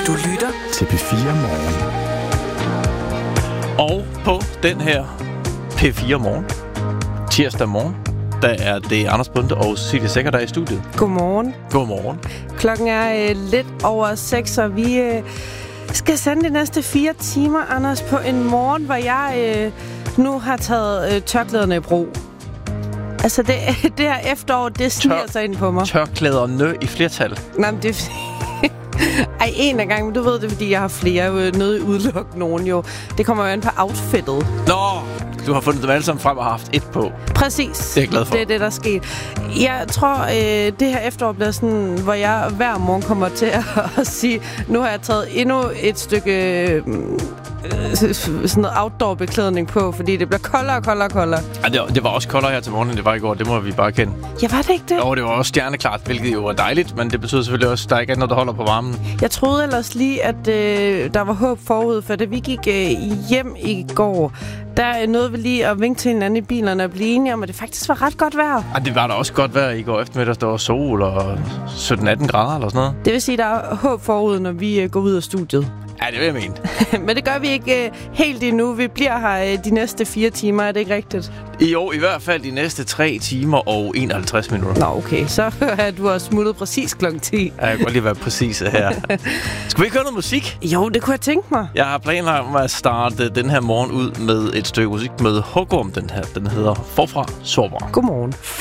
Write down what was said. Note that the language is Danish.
Du lytter til P4 Morgen. Og på den her P4 Morgen, tirsdag morgen, der er det Anders Bunde og Cecilie Sækker, der er i studiet. Godmorgen. Godmorgen. Klokken er lidt over 6, og vi skal sende de næste 4 timer, Anders, på en morgen, hvor jeg nu har taget tørklæderne i brug. Altså, det her efterår, det sniger sig ind på mig. Tørklæderne i flertal. Nej, men det er ej, en af gangen, men du ved det, fordi jeg har flere. Jeg er nødt udelukke nogen jo. Det kommer jo an på outfittet. Nå, du har fundet dem alle sammen frem og har haft et på. Præcis. Det er jeg glad for. Det er det, der er sket. Jeg tror, det her efterår bliver sådan, hvor jeg hver morgen kommer til at sige, nu har jeg taget endnu et stykke sådan noget outdoor-beklædning på, fordi det bliver koldere og koldere og koldere. Ja, det var også koldere her til morgen, end det var i går. Det må vi bare kende. Ja, var det ikke det? Jo, det var også stjerneklart, hvilket jo var dejligt, men det betyder selvfølgelig også, at der ikke er noget, der holder på varmen. Jeg troede ellers lige, at der var håb forud, for da vi gik hjem i går, der nåede vi lige at vinke til hinanden i bilerne og blive enige om, at det faktisk var ret godt vejr. Ja, det var da også godt vejr i går eftermiddag. Der var sol og 17-18 grader eller sådan noget. Det vil sige, at der er håb forud, når vi går ud af studiet. Ja, det vil jeg mene. Men det gør vi ikke helt endnu. Vi bliver her de næste 4 timer, er det ikke rigtigt? Jo, i hvert fald de næste 3 timer og 51 minutter. Nå, okay. Så er du også smuttet præcis kl. 10. Ja, jeg kan godt lige være præcis her. Skal vi ikke høre noget musik? Jo, det kunne jeg tænke mig. Jeg har planer om at starte den her morgen ud med et stykke musik med Hugorm. Den hedder Forfra Sårbar. Godmorgen.